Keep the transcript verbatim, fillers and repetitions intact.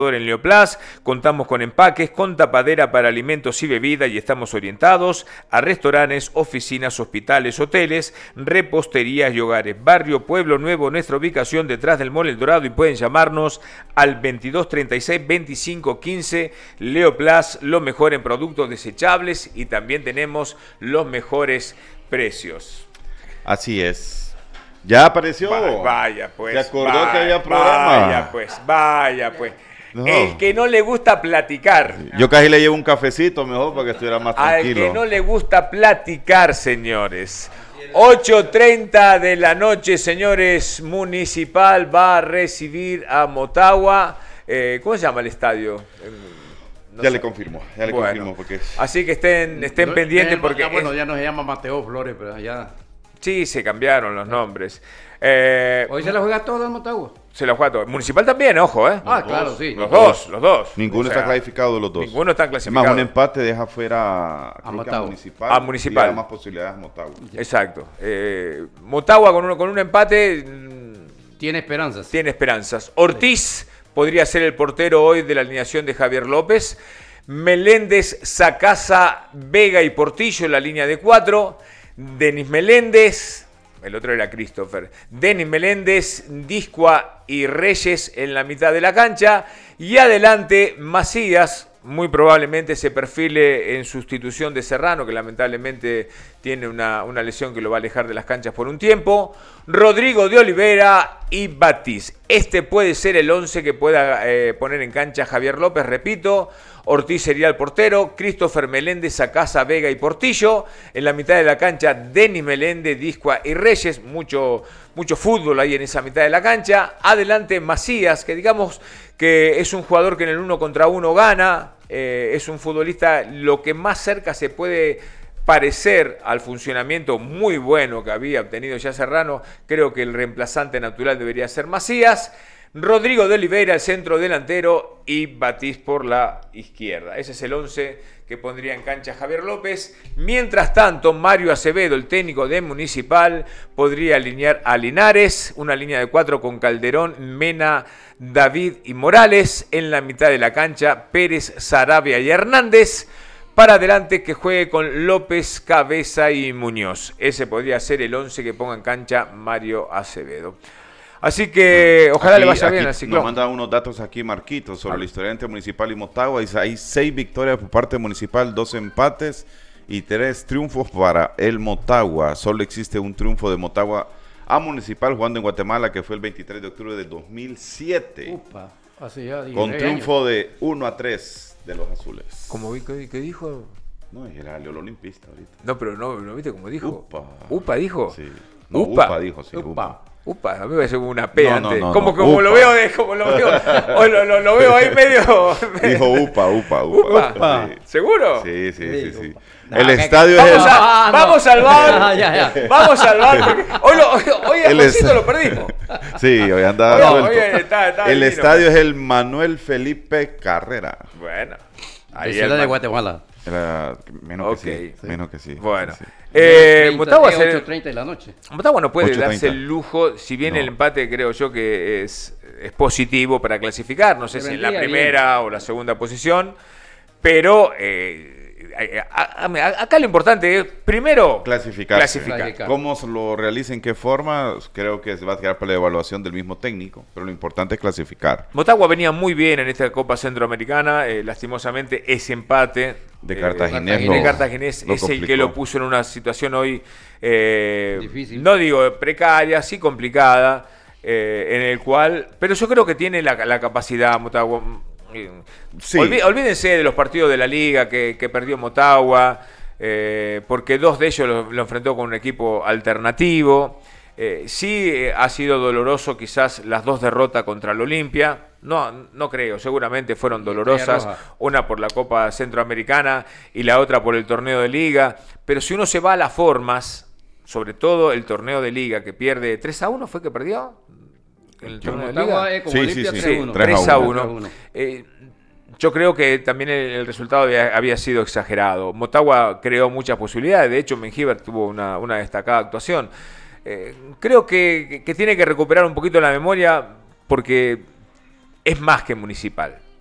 En Leoplas contamos con empaques, con tapadera para alimentos y bebidas y estamos orientados a restaurantes, oficinas, hospitales, hoteles, reposterías y hogares. Barrio Pueblo Nuevo, nuestra ubicación detrás del Mall El Dorado, y pueden llamarnos al veintidós treinta y seis veinticinco quince. Leoplas, lo mejor en productos desechables y también tenemos los mejores precios. Así es. Ya apareció. Vaya, vaya pues. ¿Se acordó vaya, que había programa? Vaya pues, vaya pues. No. El que no le gusta platicar. Yo casi le llevo un cafecito mejor para que estuviera más tranquilo. Al que no le gusta platicar, señores. ocho treinta de la noche, señores. Municipal va a recibir a Motagua. Eh, ¿Cómo se llama el estadio? No ya sé. le confirmo, ya le Bueno, confirmo porque es... así que estén, estén No, pendientes ya, porque... ya, bueno, es... ya no se llama Mateo Flores, pero ya... Sí, se cambiaron los nombres. Eh, Hoy se la juega todo en Motagua. Se la juega todo. Municipal también, ojo, ¿eh? Ah, Los claro, dos. sí. Los dos, los dos. Ninguno O sea, está clasificado de los dos. Ninguno está Es clasificado. más, un empate deja fuera A creo que a Motagua. Municipal. A Municipal. Y da más posibilidades a Motagua. Exacto. Eh, Motagua con, uno, con un empate mmm, Tiene esperanzas. tiene esperanzas. Ortiz podría ser el portero hoy de la alineación de Javier López. Meléndez, Sacasa, Vega y Portillo en la línea de cuatro. Denis Meléndez, el otro era Christopher. Denis Meléndez, Discua y Reyes en la mitad de la cancha. Y adelante Macías, muy probablemente se perfile en sustitución de Serrano, que lamentablemente tiene una, una lesión que lo va a alejar de las canchas por un tiempo. Rodrigo de Olivera y Batiz. Este puede ser el once que pueda eh, poner en cancha Javier López, repito. Ortiz sería el portero, Christopher Meléndez, Sacasa, Vega y Portillo. En la mitad de la cancha, Denis Meléndez, Discua y Reyes. Mucho, mucho fútbol ahí en esa mitad de la cancha. Adelante Macías, que digamos que es un jugador que en el uno contra uno gana. Eh, es un futbolista lo que más cerca se puede parecer al funcionamiento muy bueno que había obtenido ya Serrano. Creo que el reemplazante natural debería ser Macías. Rodrigo de Oliveira, el centro delantero, y Batiz por la izquierda. Ese es el once que pondría en cancha Javier López. Mientras tanto, Mario Acevedo, el técnico de Municipal, podría alinear a Linares, una línea de cuatro con Calderón, Mena, David y Morales. En la mitad de la cancha, Pérez, Sarabia y Hernández. Para adelante que juegue con López, Cabeza y Muñoz. Ese podría ser el once que ponga en cancha Mario Acevedo. Así que ojalá Aquí, le vaya aquí bien al Ciclón. Nos manda unos datos aquí, Marquitos, sobre la historia entre Municipal y Motagua. Dice, hay seis victorias por parte de Municipal, dos empates y tres triunfos para el Motagua. Solo existe un triunfo de Motagua a Municipal jugando en Guatemala, que fue el veintitrés de octubre de dos mil siete. Upa, así ya. Con triunfo de uno a tres de los azules. ¿Cómo vi que, que dijo? No, era el olimpista ahorita. No, pero no, ¿no viste cómo dijo? Upa. ¿Upa dijo? Sí. No, Upa. Upa dijo, sí. Upa. Upa. Upa, a mí me parece como una P No, antes. no, no, como no. como Upa. lo veo, de, como lo veo, o lo, lo, lo veo ahí medio. Dijo Upa, Upa, Upa. Upa. Sí. ¿Seguro? Sí, sí, sí, sí. No, El que- estadio es Vamos, el... a, no. vamos al bar. Ya, ya. Vamos al bar. Porque hoy, lo, hoy, hoy a El Juancito es- lo perdimos. Sí, hoy andaba No, suelto. hoy está- está El divino. estadio es el Manuel Felipe Carrera. Bueno. De Ahí Ciudad el de man- Guatemala. Era menos Ok. que sí. Menos que sí. Bueno. Sí. Eh, Motagua, ocho se- treinta de la noche. Motagua no puede ocho darse treinta. el lujo, si bien No. el empate creo yo que es, es positivo para clasificar, no sé Le si en la vendría primera o la segunda posición, pero eh, a- a- a- acá lo importante es primero Clasificarse. clasificar. Clasificar. ¿Cómo se lo realiza, en qué forma? Creo que se va a quedar para la evaluación del mismo técnico, pero lo importante es clasificar. Motagua venía muy bien en esta Copa Centroamericana, eh, lastimosamente ese empate De eh, Cartaginés lo- de Cartaginés lo es el que complicó. lo puso en una situación hoy, eh, Difícil. no digo precaria, sí complicada, eh, en el cual, pero yo creo que tiene la, la capacidad Motagua. eh, Sí. olví- olvídense de los partidos de la liga que, que perdió Motagua, eh, porque dos de ellos lo, lo enfrentó con un equipo alternativo. Eh, sí eh, ha sido doloroso quizás las dos derrotas contra el Olimpia. No, no creo, seguramente fueron dolorosas. roja. Una por la Copa Centroamericana y la otra por el torneo de liga. Pero si uno se va a las formas, sobre todo el torneo de liga que pierde tres a uno, ¿fue que perdió? El torneo de liga. Motagua es como Sí, Olimpia sí, sí. tres a uno. tres a uno. tres a uno. Eh, yo creo que también el, el resultado había, había sido exagerado. Motagua creó muchas posibilidades. De hecho, Mengíbar tuvo una, una destacada actuación. Eh, creo que, que tiene que recuperar un poquito la memoria porque es más que Municipal.